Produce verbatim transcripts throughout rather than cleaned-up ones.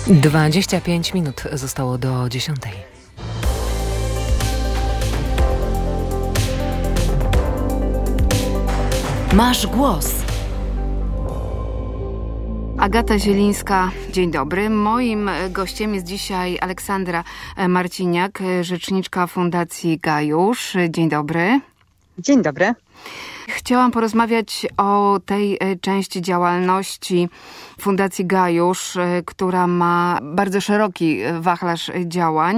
dwadzieścia pięć minut zostało do dziesiątej. Masz głos. Agata Zielińska, dzień dobry. Moim gościem jest dzisiaj Aleksandra Marciniak, rzeczniczka Fundacji Gajusz. Dzień dobry. Dzień dobry. Chciałam porozmawiać o tej części działalności Fundacji Gajusz, która ma bardzo szeroki wachlarz działań.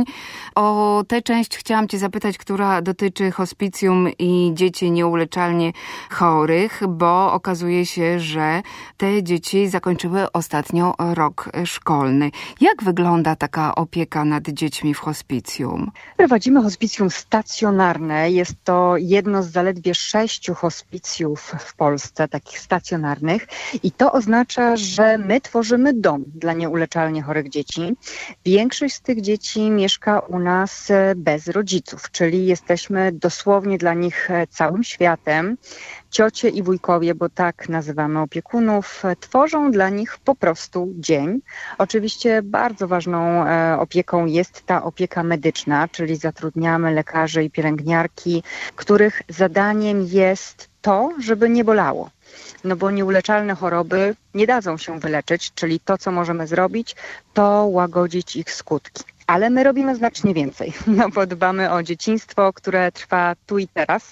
O tę część chciałam Cię zapytać, która dotyczy hospicjum i dzieci nieuleczalnie chorych, bo okazuje się, że te dzieci zakończyły ostatnio rok szkolny. Jak wygląda taka opieka nad dziećmi w hospicjum? Prowadzimy hospicjum stacjonarne. Jest to jedno z zaledwie sześciu hospicjów w Polsce, takich stacjonarnych. I to oznacza, że my tworzymy dom dla nieuleczalnie chorych dzieci. Większość z tych dzieci mieszka u nas bez rodziców, czyli jesteśmy dosłownie dla nich całym światem. Ciocie i wujkowie, bo tak nazywamy opiekunów, tworzą dla nich po prostu dzień. Oczywiście bardzo ważną opieką jest ta opieka medyczna, czyli zatrudniamy lekarzy i pielęgniarki, których zadaniem jest to, żeby nie bolało. No bo nieuleczalne choroby nie dadzą się wyleczyć, czyli to, co możemy zrobić, to łagodzić ich skutki. Ale my robimy znacznie więcej, no bo dbamy o dzieciństwo, które trwa tu i teraz.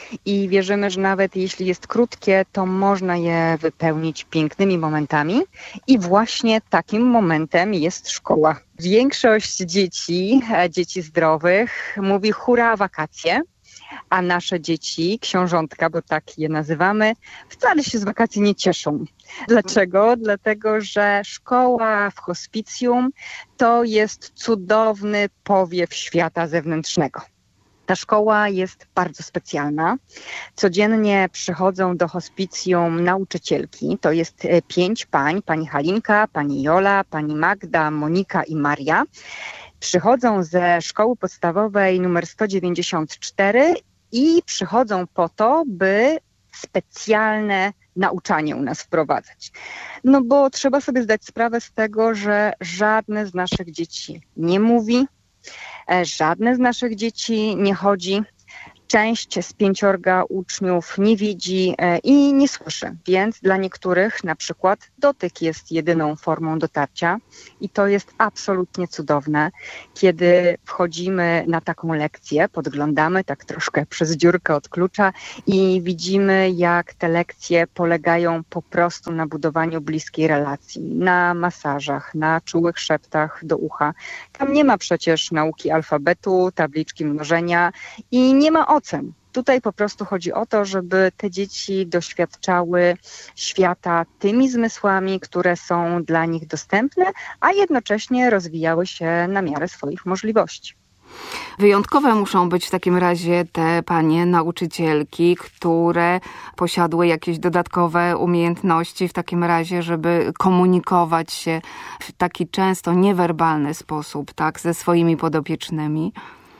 I wierzymy, że nawet jeśli jest krótkie, to można je wypełnić pięknymi momentami. I właśnie takim momentem jest szkoła. Większość dzieci, dzieci zdrowych, mówi hurra wakacje, a nasze dzieci, książątka, bo tak je nazywamy, wcale się z wakacji nie cieszą. Dlaczego? Dlatego, że szkoła w hospicjum to jest cudowny powiew świata zewnętrznego. Ta szkoła jest bardzo specjalna. Codziennie przychodzą do hospicjum nauczycielki. To jest pięć pań, pani Halinka, pani Jola, pani Magda, Monika i Maria. Przychodzą ze szkoły podstawowej numer sto dziewięćdziesiąt cztery i przychodzą po to, by specjalne nauczanie u nas wprowadzać. No bo trzeba sobie zdać sprawę z tego, że żadne z naszych dzieci nie mówi, żadne z naszych dzieci nie chodzi. Część z pięciorga uczniów nie widzi i nie słyszy, więc dla niektórych na przykład dotyk jest jedyną formą dotarcia i to jest absolutnie cudowne, kiedy wchodzimy na taką lekcję, podglądamy tak troszkę przez dziurkę od klucza i widzimy, jak te lekcje polegają po prostu na budowaniu bliskiej relacji, na masażach, na czułych szeptach do ucha. Tam nie ma przecież nauki alfabetu, tabliczki mnożenia i nie ma ocen. Tutaj po prostu chodzi o to, żeby te dzieci doświadczały świata tymi zmysłami, które są dla nich dostępne, a jednocześnie rozwijały się na miarę swoich możliwości. Wyjątkowe muszą być w takim razie te panie nauczycielki, które posiadły jakieś dodatkowe umiejętności w takim razie, żeby komunikować się w taki często niewerbalny sposób, tak, ze swoimi podopiecznymi.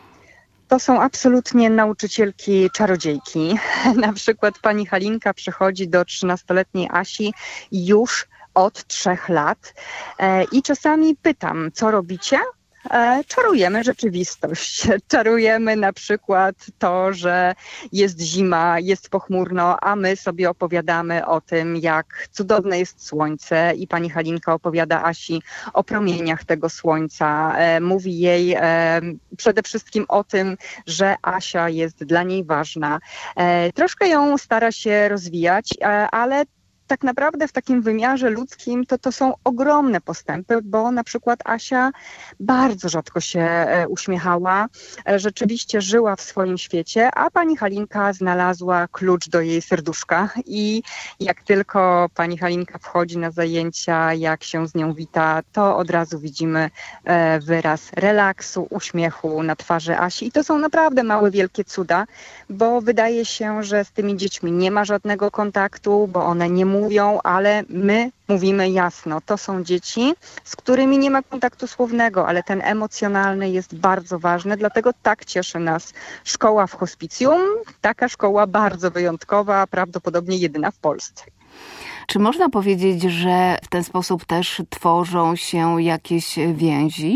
To są absolutnie nauczycielki czarodziejki. Na przykład pani Halinka przychodzi do trzynastoletniej Asi już od trzech lat i czasami pytam, co robicie? Czarujemy rzeczywistość. Czarujemy na przykład to, że jest zima, jest pochmurno, a my sobie opowiadamy o tym, jak cudowne jest słońce i pani Halinka opowiada Asi o promieniach tego słońca. Mówi jej przede wszystkim o tym, że Asia jest dla niej ważna. Troszkę ją stara się rozwijać, ale tak naprawdę w takim wymiarze ludzkim to to są ogromne postępy, bo na przykład Asia bardzo rzadko się uśmiechała, rzeczywiście żyła w swoim świecie, a pani Halinka znalazła klucz do jej serduszka i jak tylko pani Halinka wchodzi na zajęcia, jak się z nią wita, to od razu widzimy wyraz relaksu, uśmiechu na twarzy Asi i to są naprawdę małe, wielkie cuda, bo wydaje się, że z tymi dziećmi nie ma żadnego kontaktu, bo one nie mówią, mówią, ale my mówimy jasno. To są dzieci, z którymi nie ma kontaktu słownego, ale ten emocjonalny jest bardzo ważny, dlatego tak cieszy nas szkoła w hospicjum. Taka szkoła bardzo wyjątkowa, prawdopodobnie jedyna w Polsce. Czy można powiedzieć, że w ten sposób też tworzą się jakieś więzi?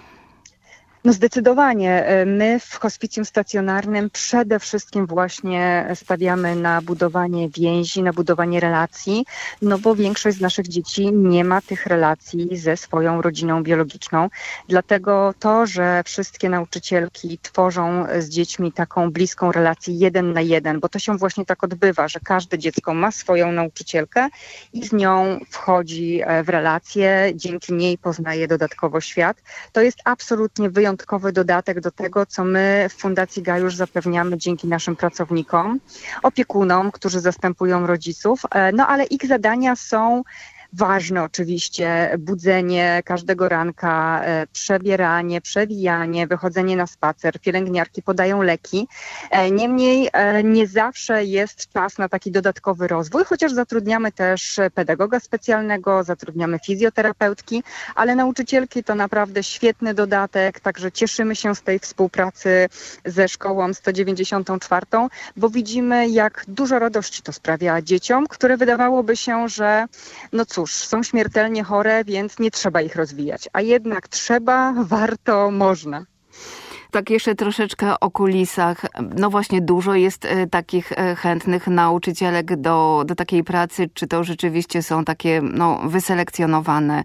No zdecydowanie. My w hospicjum stacjonarnym przede wszystkim właśnie stawiamy na budowanie więzi, na budowanie relacji, no bo większość z naszych dzieci nie ma tych relacji ze swoją rodziną biologiczną. Dlatego to, że wszystkie nauczycielki tworzą z dziećmi taką bliską relację jeden na jeden, bo to się właśnie tak odbywa, że każde dziecko ma swoją nauczycielkę i z nią wchodzi w relację, dzięki niej poznaje dodatkowo świat. To jest absolutnie wyjątkowe. Wyjątkowy dodatek do tego, co my w Fundacji Gajusz zapewniamy dzięki naszym pracownikom, opiekunom, którzy zastępują rodziców, no ale ich zadania są ważne oczywiście, budzenie każdego ranka, przebieranie, przewijanie, wychodzenie na spacer, pielęgniarki podają leki. Niemniej nie zawsze jest czas na taki dodatkowy rozwój, chociaż zatrudniamy też pedagoga specjalnego, zatrudniamy fizjoterapeutki, ale nauczycielki to naprawdę świetny dodatek, także cieszymy się z tej współpracy ze szkołą sto dziewięćdziesiątą czwartą, bo widzimy, jak dużo radości to sprawia dzieciom, które wydawałoby się, że no cóż, Cóż, są śmiertelnie chore, więc nie trzeba ich rozwijać. A jednak trzeba, warto, można. Tak jeszcze troszeczkę o kulisach. No właśnie dużo jest takich chętnych nauczycielek do, do takiej pracy. Czy to rzeczywiście są takie no, wyselekcjonowane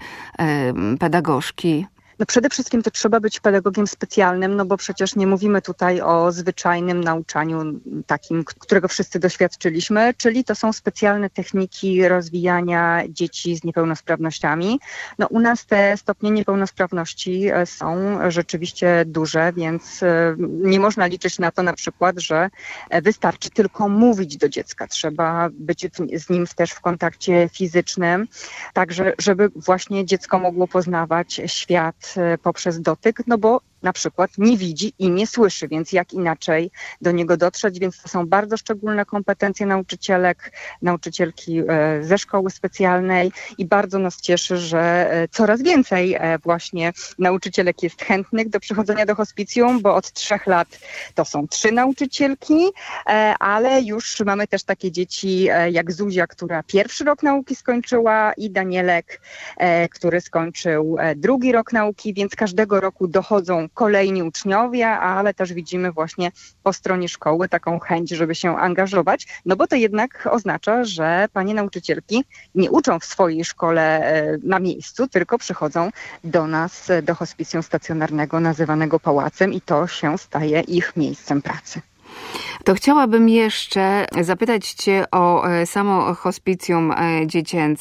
pedagogzki? No przede wszystkim to trzeba być pedagogiem specjalnym, no bo przecież nie mówimy tutaj o zwyczajnym nauczaniu takim, którego wszyscy doświadczyliśmy, czyli to są specjalne techniki rozwijania dzieci z niepełnosprawnościami. No u nas te stopnie niepełnosprawności są rzeczywiście duże, więc nie można liczyć na to na przykład, że wystarczy tylko mówić do dziecka. Trzeba być z nim też w kontakcie fizycznym, także żeby właśnie dziecko mogło poznawać świat poprzez dotyk, no bo na przykład nie widzi i nie słyszy, więc jak inaczej do niego dotrzeć, więc to są bardzo szczególne kompetencje nauczycielek, nauczycielki ze szkoły specjalnej i bardzo nas cieszy, że coraz więcej właśnie nauczycielek jest chętnych do przychodzenia do hospicjum, bo od trzech lat to są trzy nauczycielki, ale już mamy też takie dzieci jak Zuzia, która pierwszy rok nauki skończyła i Danielek, który skończył drugi rok nauki, więc każdego roku dochodzą kolejni uczniowie, ale też widzimy właśnie po stronie szkoły taką chęć, żeby się angażować, no bo to jednak oznacza, że panie nauczycielki nie uczą w swojej szkole na miejscu, tylko przychodzą do nas, do hospicjum stacjonarnego nazywanego Pałacem i to się staje ich miejscem pracy. To chciałabym jeszcze zapytać Cię o samo hospicjum dziecięce.